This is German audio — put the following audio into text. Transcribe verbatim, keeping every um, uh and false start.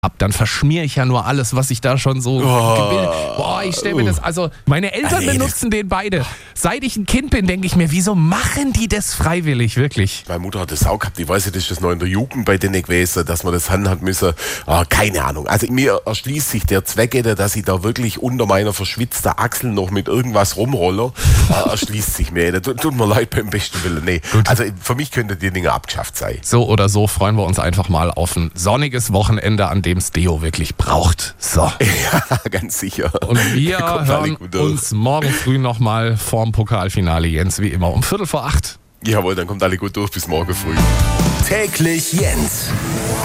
ab, dann verschmiere ich ja nur alles, was ich da schon so Oh. gebildet. Boah, ich stelle mir das, also meine Eltern Nee, das- benutzen den beide. Seit ich ein Kind bin, denke ich mir, wieso machen die das freiwillig, wirklich? Meine Mutter hat das auch gehabt. Ich weiß nicht, ist das noch in der Jugend bei denen gewesen, dass man das haben hat müssen. Ah, keine Ahnung. Also mir erschließt sich der Zweck, dass ich da wirklich unter meiner verschwitzten Achsel noch mit irgendwas rumrolle. Ah, erschließt sich mir. Das tut mir leid beim besten Willen. Nee. Also für mich könnte die Dinge abgeschafft sein. So oder so freuen wir uns einfach mal auf ein sonniges Wochenende, an dem es Deo wirklich braucht. So. Ja, ganz sicher. Und wir Kommt alle hören gut durch. uns morgen früh nochmal vorm Pokalfinale, Jens, wie immer, um Viertel vor acht. Jawohl, dann kommt alle gut durch bis morgen früh. Täglich Jens.